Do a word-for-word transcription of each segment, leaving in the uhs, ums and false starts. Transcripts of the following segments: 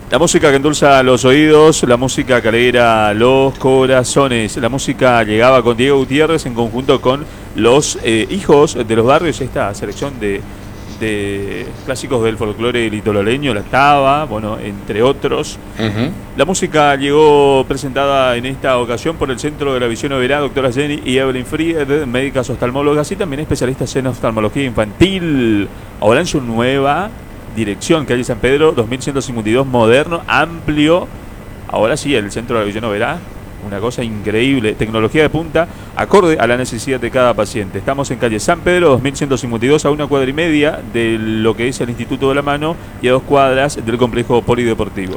La música que endulza los oídos, la música que alegra los corazones. La música llegaba con Diego Gutiérrez en conjunto con los eh, hijos de los barrios, esta selección de, de clásicos del folclore litoroleño, la Taba, bueno, entre otros. Uh-huh. La música llegó presentada en esta ocasión por el Centro de la Visión Oberá, doctora Jenny y Evelyn Fried, médicas oftalmólogas y también especialistas en oftalmología infantil. Ahora en su nueva dirección, calle San Pedro, dos mil ciento cincuenta y dos, moderno, amplio. Ahora sí, el Centro de la Visión Oberá, una cosa increíble, tecnología de punta, acorde a la necesidad de cada paciente. Estamos en calle San Pedro, dos mil ciento cincuenta y dos, a una cuadra y media de lo que es el Instituto de la Mano y a dos cuadras del complejo polideportivo.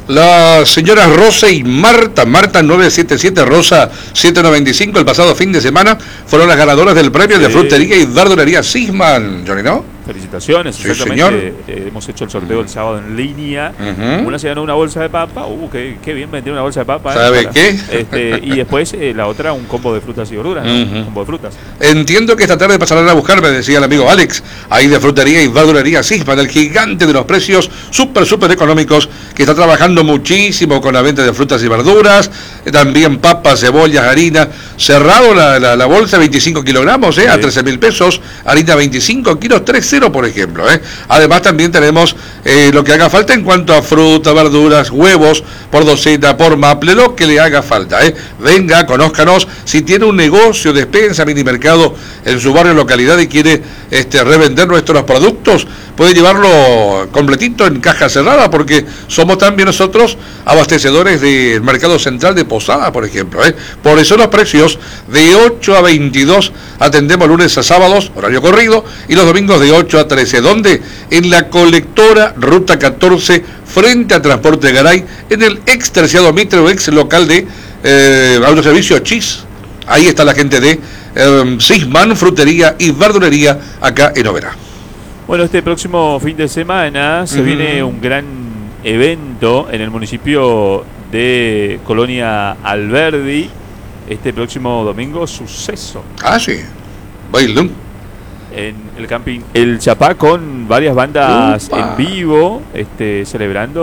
Las señoras Rosa y Marta, Marta nueve siete siete, Rosa siete noventa y cinco, el pasado fin de semana fueron las ganadoras del premio sí. de frutería y verdulería Sisman, Johnny, ¿no? Felicitaciones, sí, exactamente. Eh, hemos hecho el sorteo el sábado en línea. Uh-huh. Una se ganó una bolsa de papa. Uh, qué, qué bien vender una bolsa de papa. ¿Sabe eh, qué? Este, y después eh, la otra, un combo de frutas y verduras. Uh-huh. ¿no? Un combo de frutas. Entiendo que esta tarde pasarán a buscarme, decía el amigo Alex, ahí de frutería y verdulería Sisman, el gigante de los precios súper, súper económicos, que está trabajando muchísimo con la venta de frutas y verduras, eh, también papas, cebollas, harina. Cerrado la, la, la bolsa, veinticinco kilogramos, eh, sí. a trece mil pesos, harina veinticinco kilos, tres cero por ejemplo. Eh. Además también tenemos eh, lo que haga falta en cuanto a fruta, verduras, huevos, por docena, por maple, lo que le haga falta. Eh. Venga, conózcanos, si tiene un negocio, despensa, mini mercado en su barrio, localidad y quiere este, revender nuestros productos, puede llevarlo completito en caja cerrada, porque somos también nosotros abastecedores del mercado central de Posada, por ejemplo. Eh. Por eso los precios de ocho a veintidós, atendemos lunes a sábados, horario corrido, y los domingos de ocho a trece. ¿Dónde? En la colectora Ruta catorce, frente a Transporte Garay, en el ex terciado Mitre o ex local de eh, autoservicio Chis. Ahí está la gente de eh, Sisman, frutería y verdulería, acá en Oberá. Bueno, este próximo fin de semana se uh-huh. viene un gran evento en el municipio de Colonia Alberdi. Este próximo domingo, suceso. Ah, sí. Bailón. En el camping El Chapá, con varias bandas Upa. en vivo, este, celebrando